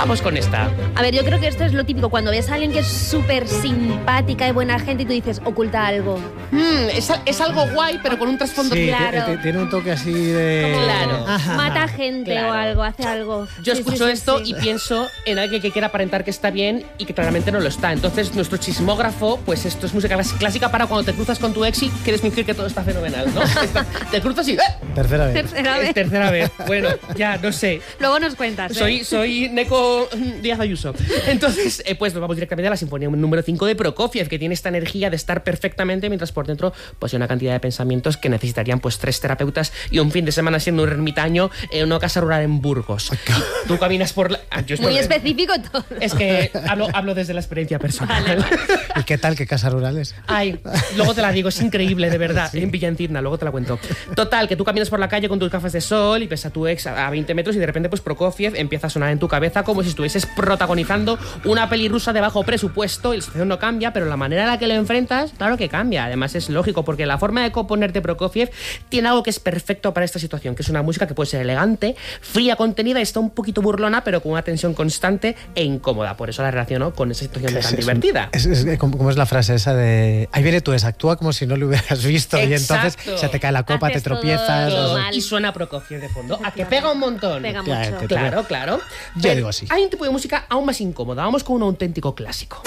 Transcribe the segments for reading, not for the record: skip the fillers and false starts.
Vamos con esta. A ver, yo creo que esto es lo típico. Cuando ves a alguien que es súper simpática y buena gente y tú dices, oculta algo. Es algo guay, pero con un trasfondo. Sí, Claro. tiene un toque así de... Claro. Ajá. Mata gente Claro. o algo, hace algo. Yo Sí, escucho sí, sí, esto sí. y pienso en alguien que quiere aparentar que está bien y que claramente no lo está. Entonces, nuestro chismógrafo, pues esto es música clásica para cuando te cruzas con tu ex y quieres fingir que todo está fenomenal, ¿no? Te cruzas y... Tercera vez. Tercera vez. Es tercera vez. Bueno, ya, no sé. Luego nos cuentas. Soy Neko Díaz Ayuso. Entonces, pues nos vamos directamente a la sinfonía número 5 de Prokofiev, que tiene esta energía de estar perfectamente, mientras por dentro pues hay una cantidad de pensamientos que necesitarían pues 3 terapeutas y un fin de semana siendo un ermitaño en una casa rural en Burgos. Tú caminas por la... Muy específico todo. Es que hablo desde la experiencia personal. Vale. ¿Y qué tal? ¿Qué casas rurales? Ay, luego te la digo, es increíble, de verdad. Sí. En Villa Encina, luego te la cuento. Total, que tú caminas por la calle con tus gafas de sol y ves a tu ex a 20 metros y de repente pues Prokofiev empieza a sonar en tu cabeza como si estuvieses protagonizando una peli rusa de bajo presupuesto y la situación no cambia, pero la manera en la que lo enfrentas, claro que cambia. Además es lógico, porque la forma de componerte Prokofiev tiene algo que es perfecto para esta situación, que es una música que puede ser elegante, fría, contenida y está un poquito burlona, pero con una tensión constante e incómoda. Por eso la relaciono con esa situación tan divertida. ¿Cómo es la frase esa de ahí viene tu ex, actúa como si no lo hubieras visto? Exacto. Y entonces se te cae la copa, Haces te tropiezas. todo o- mal. Y suena Prokofiev de fondo. ¿A que pega un montón? Pega Ya, mucho. Claro, claro. Yo Pero digo así. hay un tipo de música aún más incómoda. Vamos con un auténtico clásico.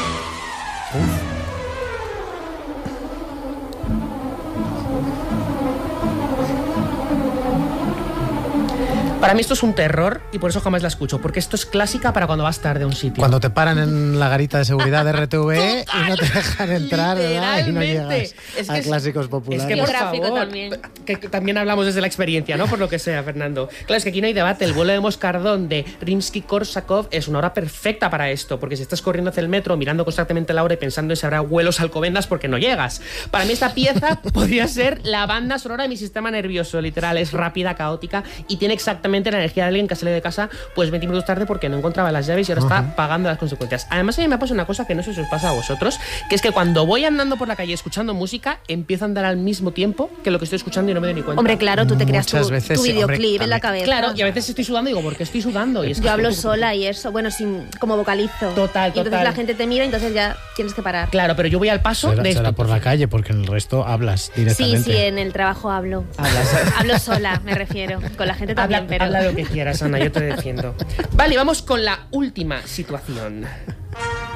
Para mí esto es un terror y por eso jamás la escucho, porque esto es clásica para cuando vas tarde a un sitio. Cuando te paran en la garita de seguridad de RTV y no te dejan entrar, ¿verdad? Y no Literalmente. llegas a clásicos populares. Es que, Y por tráfico favor, también. que también hablamos desde la experiencia, ¿no? Por lo que sea, Fernando. Claro, es que aquí no hay debate. El vuelo de Moscardón de Rimsky-Korsakov es una hora perfecta para esto, porque si estás corriendo hacia el metro, mirando constantemente la hora y pensando en si habrá vuelos alcobendas porque no llegas. Para mí esta pieza podría ser la banda sonora de mi sistema nervioso, literal. Es rápida, caótica y tiene exactamente la energía de alguien que ha salido de casa pues 20 minutos tarde porque no encontraba las llaves y ahora está pagando las consecuencias. Además, a mí me pasa una cosa que no sé si os pasa a vosotros, que es que cuando voy andando por la calle escuchando música, empiezo a andar al mismo tiempo que lo que estoy escuchando y no me doy ni cuenta. Hombre, claro, tú te creas tu, Muchas veces tu sí, videoclip hombre, en la también. cabeza. Claro, y a veces estoy sudando y digo, ¿por qué estoy sudando? Y es Yo que- hablo sola y eso, bueno, como vocalizo. Total, Y entonces total. la gente te mira y entonces ya tienes que parar. Claro, pero yo voy al paso Será, de esto. será por la calle, porque en el resto hablas directamente. Sí, en el trabajo hablo. Hablas. Hablo sola, me refiero. Con la gente también, Habla, pero... habla lo que quieras, Ana, yo te defiendo. Vale, vamos con la última situación.